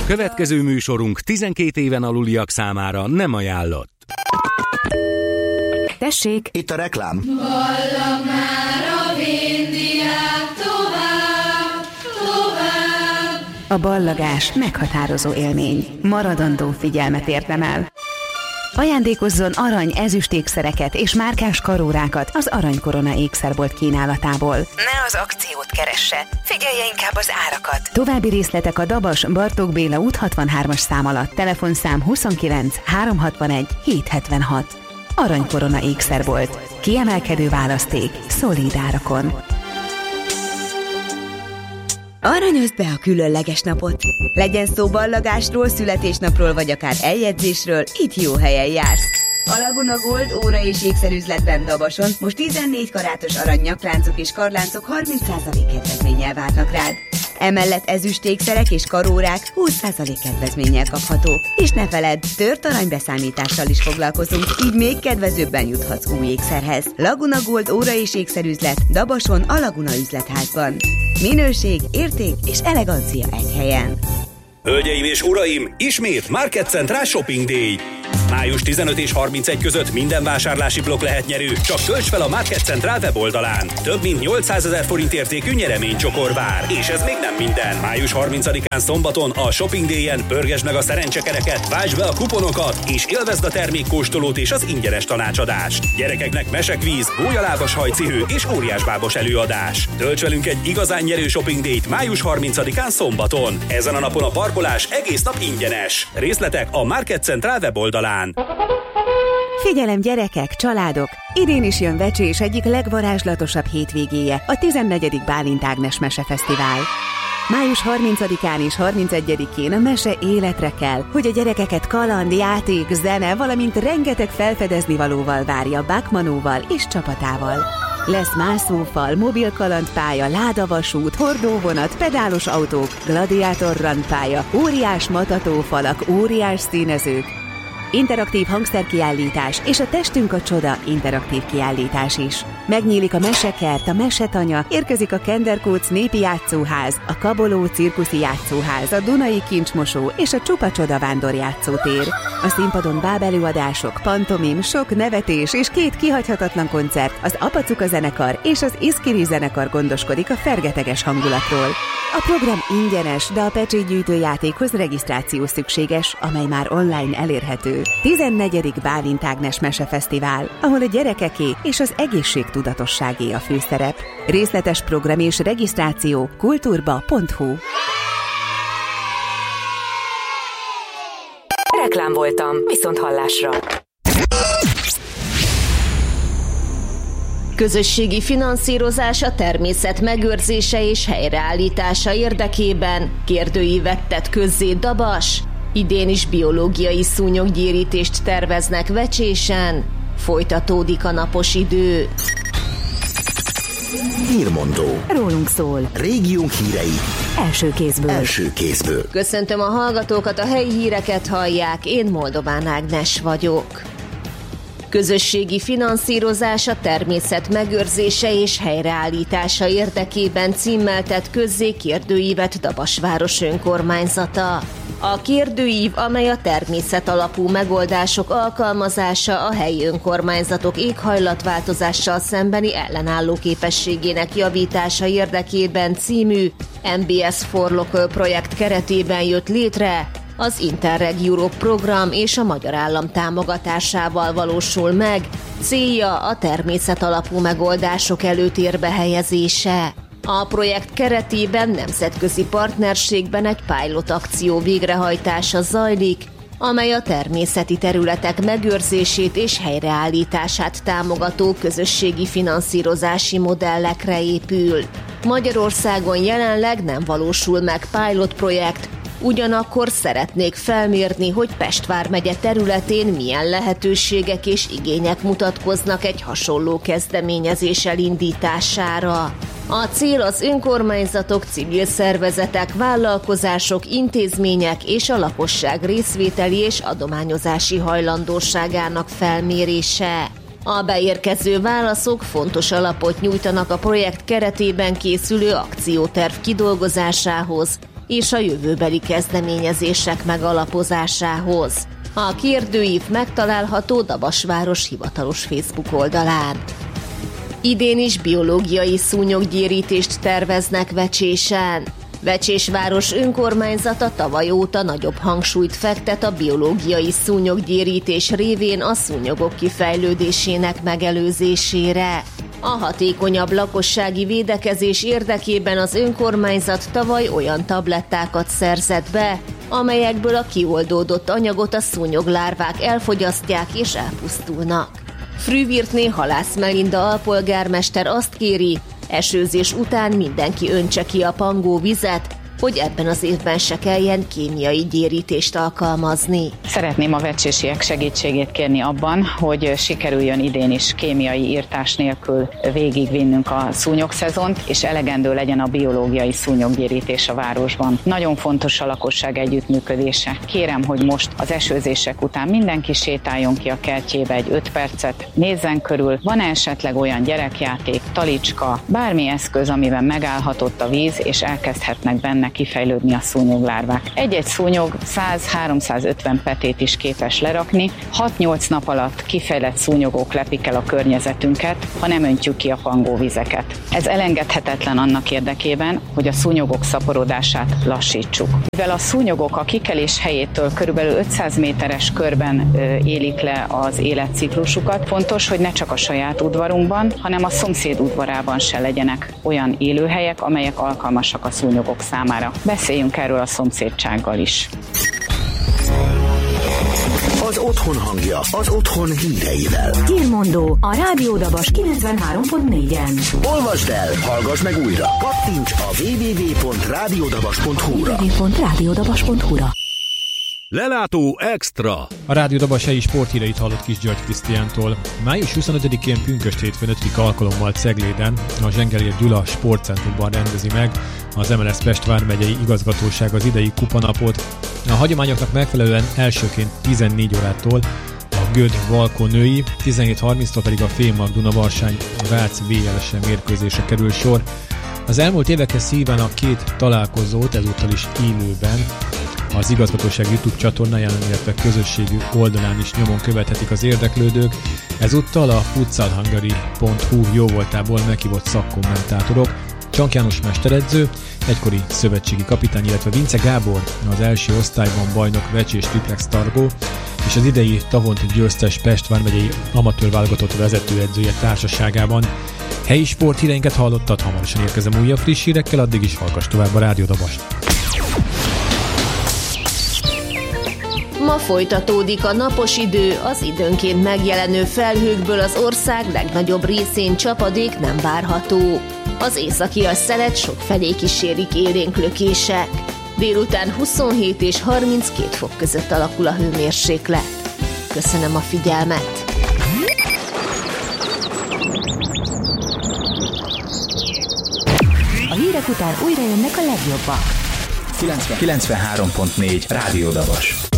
Következő műsorunk 12 éven aluliak számára nem ajánlott. Tessék! Itt a reklám. Ballag már a vindiák tovább, tovább. A ballagás meghatározó élmény. Maradandó figyelmet érdemel. Ajándékozzon arany, ezüst ékszereket és márkás karórákat az Aranykorona ékszerbolt kínálatából. Ne az akciót keresse, figyelje inkább az árakat. További részletek a Dabas Bartók Béla út 63-as szám alatt. Telefonszám 29 361 776. Aranykorona ékszerbolt. Kiemelkedő választék, szolíd árakon. Aranyozd be a különleges napot! Legyen szó ballagásról, születésnapról vagy akár eljegyzésről, itt jó helyen jársz. A Laguna Gold óra és ékszerüzletben Dabason most 14 karátos arany nyakláncok és karláncok 30% kedvezménnyel várnak rád. Emellett ezüstékszerek és karórák 20% kedvezménnyel kaphatók. És ne feledd, tört aranybeszámítással is foglalkozunk, így még kedvezőbben juthatsz új ékszerhez. Laguna Gold óra és ékszerüzlet Dabason a Laguna üzletházban. Minőség, érték és elegancia egy helyen. Hölgyeim és uraim, ismét Market Central Shopping Day. Május 15 és 31 között minden vásárlási blokk lehet nyerő, csak tölts fel a Market Central weboldalán. Több mint 800 000 forint értékű nyereménycsokor vár. És ez még nem minden. Május 30-án szombaton a Shopping Day-en pörgesd meg a szerencsekereket, váltsd be a kuponokat, és élvezd a termékkóstolót és az ingyenes tanácsadást. Gyerekeknek mesekvíz, bólyalábas hajcihő és óriásbábos előadás. Tölts velünk egy igazán nyerő Shopping Day-t május 30-án szombaton. Ezen a napon a parkolás egész nap ingyenes. Részletek a Market Central weboldalán. Figyelem gyerekek, családok! Idén is jön Vecsés egyik legvarázslatosabb hétvégéje, a 14. Bálint Ágnes Mesefesztivál. Május 30-án és 31-én a mese életre kell, hogy a gyerekeket kaland, játék, zene, valamint rengeteg felfedeznivalóval várja Bachmanóval és csapatával. Lesz mászófal, mobil kalandpálya, ládavasút, hordóvonat, pedálos autók, gladiátor randpálya, óriás matatófalak, óriás színezők, interaktív hangszerkiállítás és a Testünk a csoda interaktív kiállítás is. Megnyílik a mesekert, a mesetanya, érkezik a Kenderkóc népi játszóház, a Kaboló cirkuszi játszóház, a Dunai kincsmosó és a Csupa Csoda vándorjátszótér. A színpadon bábelőadások, pantomim, sok nevetés és 2 kihagyhatatlan koncert, az Apacuka zenekar és az Iszkiri zenekar gondoskodik a fergeteges hangulatról. A program ingyenes, de a pecsétgyűjtő játékhoz regisztráció szükséges, amely már online elérhető. 14. Bálint Ágnes Mesefesztivál, ahol a gyerekeké és az egészségtudatosságé a főszerep. Részletes program és regisztráció kulturba.hu. Reklám voltam, viszont hallásra. Közösségi finanszírozás a természet megőrzése és helyreállítása érdekében kérdőívet tett közzé Dabas. Idén is biológiai szúnyoggyérítést terveznek Vecsésen. Folytatódik a napos idő. Hírmondó. Rólunk szól. Régiónk hírei. Első kézből. Köszöntöm a hallgatókat, a helyi híreket hallják, én Moldován Ágnes vagyok. Közösségi finanszírozás a természet megőrzése és helyreállítása érdekében címmel tett közzé kérdőívet Dabas város önkormányzata. A kérdőív, amely a természet alapú megoldások alkalmazása a helyi önkormányzatok éghajlatváltozással szembeni ellenálló képességének javítása érdekében című MBS for Local projekt keretében jött létre, az Interreg Europe program és a magyar állam támogatásával valósul meg, célja a természet alapú megoldások előtérbe helyezése. A projekt keretében nemzetközi partnerségben egy pilot akció végrehajtása zajlik, amely a természeti területek megőrzését és helyreállítását támogató közösségi finanszírozási modellekre épül. Magyarországon jelenleg nem valósul meg pilot projekt, ugyanakkor szeretnék felmérni, hogy Pest vármegye területén milyen lehetőségek és igények mutatkoznak egy hasonló kezdeményezés elindítására. A cél az önkormányzatok, civil szervezetek, vállalkozások, intézmények és a lakosság részvételi és adományozási hajlandóságának felmérése. A beérkező válaszok fontos alapot nyújtanak a projekt keretében készülő akcióterv kidolgozásához, és a jövőbeli kezdeményezések megalapozásához. A kérdőív megtalálható Dabasváros hivatalos Facebook oldalán. Idén is biológiai szúnyoggyérítést terveznek Vecsésen. Vecsésváros önkormányzata tavaly óta nagyobb hangsúlyt fektet a biológiai szúnyoggyérítés révén a szúnyogok kifejlődésének megelőzésére. A hatékonyabb lakossági védekezés érdekében az önkormányzat tavaly olyan tablettákat szerzett be, amelyekből a kioldódott anyagot a szúnyoglárvák elfogyasztják és elpusztulnak. Frühwirtné Halász Melinda alpolgármester azt kéri, esőzés után mindenki öntse ki a pangóvizet, hogy ebben az évben se kelljen kémiai gyérítést alkalmazni. Szeretném a vecsésiek segítségét kérni abban, hogy sikerüljön idén is kémiai írtás nélkül végigvinnünk a szúnyogszezont, és elegendő legyen a biológiai szúnyoggyérítés a városban. Nagyon fontos a lakosság együttműködése. Kérem, hogy most az esőzések után mindenki sétáljon ki a kertjébe egy 5 percet, nézzen körül, van esetleg olyan gyerekjáték, talicska, bármi eszköz, amiben megállhatott a víz, és elkezdhetnek benne kifejlődni a szúnyoglárvák. Egy-egy szúnyog 100-350 petét is képes lerakni, 6-8 nap alatt kifejlett szúnyogok lepik el a környezetünket, ha nem öntjük ki a pangóvizeket. Ez elengedhetetlen annak érdekében, hogy a szúnyogok szaporodását lassítsuk. Mivel a szúnyogok a kikelés helyétől körülbelül 500 méteres körben élik le az életciklusukat, fontos, hogy ne csak a saját udvarunkban, hanem a szomszéd udvarában se legyenek olyan élőhelyek, amelyek alkalmasak a szúnyogok számára. Beszéljünk erről a szomszédsággal is. Az otthon hangja, az otthon híreivel. Hírmondó a Rádió Dabas 93.4-en. Olvasd el, hallgass meg újra. Kattints a www.radiodabas.hu-ra. Lelátó Extra. A Rádió Dabas helyi sporthíreit hallott Kis György Krisztiántól. Május 25-én pünkösd hétfőn 5. alkalommal Cegléden, a Zsengelér Gyula Sportcentrumban rendezi meg az MLS Pest vármegyei igazgatóság az idei kupanapot. A hagyományoknak megfelelően elsőként 14 órától a Göd Valkó női, 17:30-tól pedig a Fémag Duna Varsány Vác VLS mérkőzésre kerül sor. Az elmúlt évekhez szíven a két találkozót ezúttal is élőben az igazgatóság YouTube csatornáján, illetve közösségi oldalán is nyomon követhetik az érdeklődők. Ezúttal a futsalhungary.hu jóvoltából meghívott szakkommentátorok, Csank János mesteredző, egykori szövetségi kapitány, illetve Vince Gábor, az első osztályban bajnok Vecsés Triplex Targó, és az idei tavont győztes Pest vármegyei amatőr válogatott vezetőedzője társaságában. Helyi sporthíreinket hallottad, hamarosan érkezem újabb friss hírekkel, addig is hallgass tovább a Rádió Dabast. Ma folytatódik a napos idő, az időnként megjelenő felhőkből az ország legnagyobb részén csapadék nem várható. Az északias szelet sokfelé kísérik élénk lökések. Délután 27 és 32 fok között alakul a hőmérséklet. Köszönöm a figyelmet! A hírek után újra jönnek a legjobbak. 93.4 Rádió Dabas.